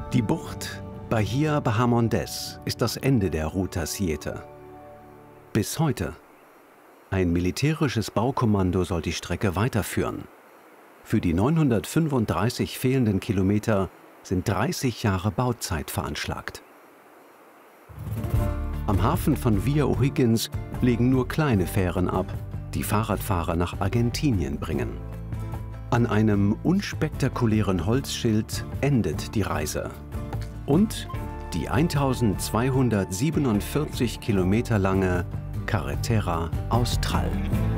Die Bucht Bahía Bahamondes ist das Ende der Ruta Siete. Bis heute. Ein militärisches Baukommando soll die Strecke weiterführen. Für die 935 fehlenden Kilometer sind 30 Jahre Bauzeit veranschlagt. Am Hafen von Villa O'Higgins legen nur kleine Fähren ab, die Fahrradfahrer nach Argentinien bringen. An einem unspektakulären Holzschild endet die Reise. Und die 1247 Kilometer lange Carretera Austral.